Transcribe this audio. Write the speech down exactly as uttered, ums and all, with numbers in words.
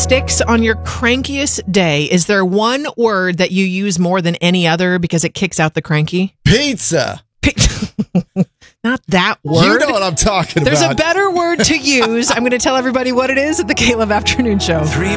sticks on your crankiest day. Is there one word that you use more than any other because it kicks out the cranky? Pizza. Not that word. You know what I'm talking There's about. There's a better word to use. I'm going to tell everybody what it is at the Caleb Afternoon Show. Three